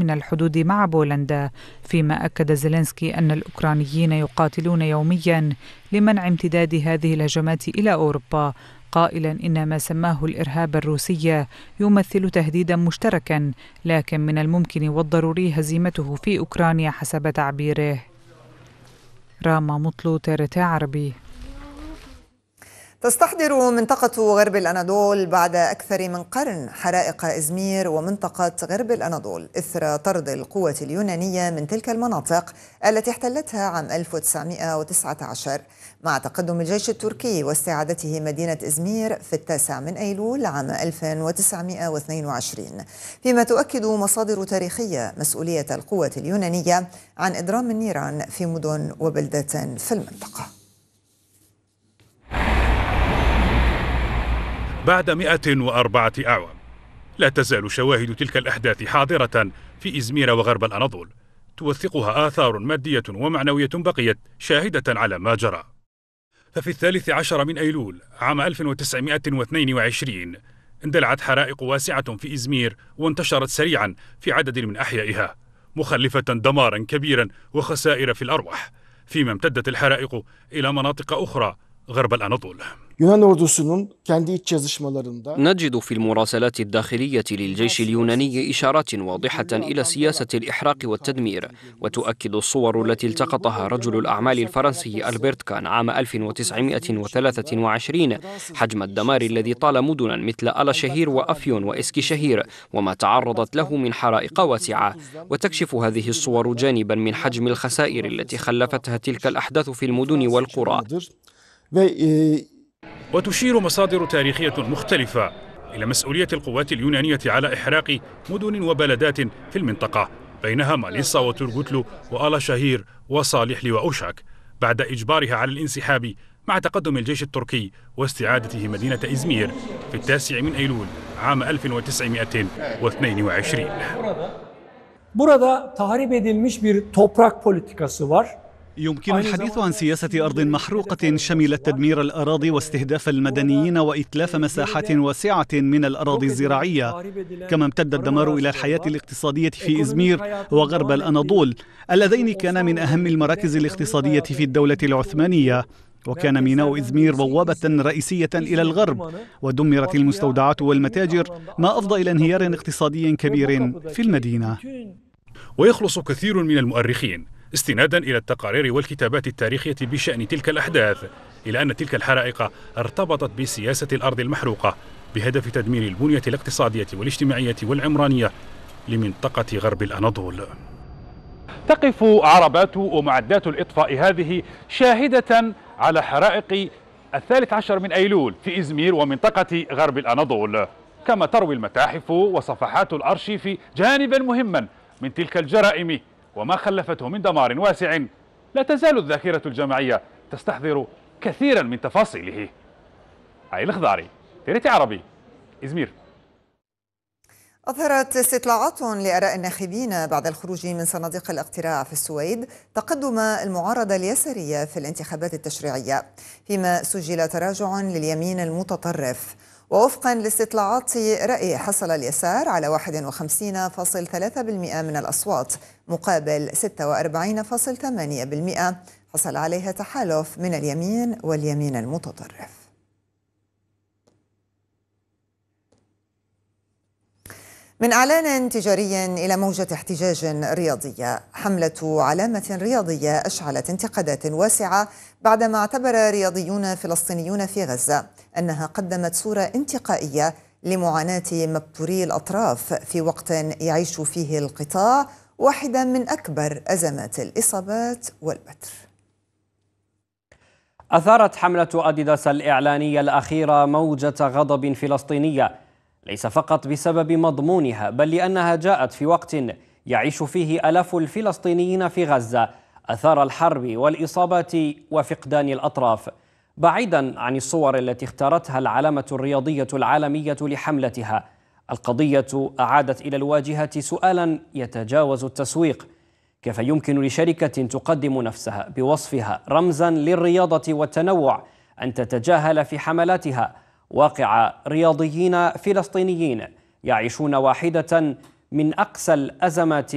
من الحدود مع بولندا، فيما أكد زيلينسكي أن الأوكرانيين يقاتلون يوميا لمنع امتداد هذه الهجمات إلى أوروبا، قائلا إن ما سماه الإرهاب الروسي يمثل تهديدا مشتركا، لكن من الممكن والضروري هزيمته في أوكرانيا حسب تعبيره. راما مطلو، TRT عربي. تستحضر منطقة غرب الأناضول بعد أكثر من قرن حرائق إزمير ومنطقة غرب الأناضول إثر طرد القوة اليونانية من تلك المناطق التي احتلتها عام 1919 مع تقدم الجيش التركي واستعادته مدينة إزمير في 9 من أيلول عام 1922، فيما تؤكد مصادر تاريخية مسؤولية القوة اليونانية عن إضرام النيران في مدن وبلدة في المنطقة. بعد 104 أعوام لا تزال شواهد تلك الأحداث حاضرة في إزمير وغرب الأناضول، توثقها آثار مادية ومعنوية بقيت شاهدة على ما جرى. ففي 13 من أيلول عام 1922 اندلعت حرائق واسعة في إزمير وانتشرت سريعا في عدد من أحيائها، مخلفة دمارا كبيرا وخسائر في الأرواح، فيما امتدت الحرائق إلى مناطق أخرى غرب الأناضول. نجد في المراسلات الداخلية للجيش اليوناني إشارات واضحة إلى سياسة الإحراق والتدمير، وتؤكد الصور التي التقطها رجل الأعمال الفرنسي ألبرت كان عام 1923 حجم الدمار الذي طال مدنا مثل ألاشهير وأفيون وإسكيشهير وما تعرضت له من حرائق واسعة، وتكشف هذه الصور جانبا من حجم الخسائر التي خلفتها تلك الأحداث في المدن والقرى. وتشير مصادر تاريخية مختلفة إلى مسؤولية القوات اليونانية على إحراق مدن وبلدات في المنطقة، بينها ماليسا وتورغوتلو وآلاشهير وصالحلي وأوشاك، بعد إجبارها على الانسحاب مع تقدم الجيش التركي واستعادته مدينة إزمير في 9 من أيلول عام 1922. Burada tahrip edilmiş bir toprak politikası var. يمكن الحديث عن سياسة أرض محروقة شملت تدمير الأراضي واستهداف المدنيين وإتلاف مساحات واسعة من الأراضي الزراعية، كما امتد الدمار إلى الحياة الاقتصادية في إزمير وغرب الأناضول اللذين كانا من أهم المراكز الاقتصادية في الدولة العثمانية، وكان ميناء إزمير بوابة رئيسية إلى الغرب، ودمرت المستودعات والمتاجر ما أفضى إلى انهيار اقتصادي كبير في المدينة. ويخلص كثير من المؤرخين استنادا إلى التقارير والكتابات التاريخية بشأن تلك الأحداث إلى أن تلك الحرائق ارتبطت بسياسة الأرض المحروقة بهدف تدمير البنية الاقتصادية والاجتماعية والعمرانية لمنطقة غرب الأناضول. تقف عربات ومعدات الإطفاء هذه شاهدة على حرائق 13 من أيلول في إزمير ومنطقة غرب الأناضول، كما تروي المتاحف وصفحات الأرشيف جانبا مهما من تلك الجرائم وما خلفته من دمار واسع لا تزال الذاكرة الجماعية تستحضر كثيرا من تفاصيله. عائل الخضاري، TRT عربي، إزمير. أظهرت استطلاعات لآراء الناخبين بعد الخروج من صناديق الاقتراع في السويد تقدم المعارضة اليسارية في الانتخابات التشريعية، فيما سجل تراجع لليمين المتطرف. ووفقا لاستطلاعات رأي حصل اليسار على 51.3% من الأصوات مقابل 46.8% حصل عليها تحالف من اليمين واليمين المتطرف. من إعلان تجاري إلى موجة احتجاج رياضية، حملة علامة رياضية أشعلت انتقادات واسعة بعدما اعتبر رياضيون فلسطينيون في غزة أنها قدمت صورة انتقائية لمعاناة مبتوري الأطراف في وقت يعيش فيه القطاع واحدة من أكبر أزمات الإصابات والبتر. أثارت حملة أديداس الإعلانية الأخيرة موجة غضب فلسطينية، ليس فقط بسبب مضمونها بل لأنها جاءت في وقت يعيش فيه آلاف الفلسطينيين في غزة أثار الحرب والإصابات وفقدان الأطراف، بعيدا عن الصور التي اختارتها العلامة الرياضية العالمية لحملتها. القضية أعادت إلى الواجهة سؤالا يتجاوز التسويق: كيف يمكن لشركة تقدم نفسها بوصفها رمزا للرياضة والتنوع أن تتجاهل في حملاتها واقع رياضيين فلسطينيين يعيشون واحدة من أقسى الأزمات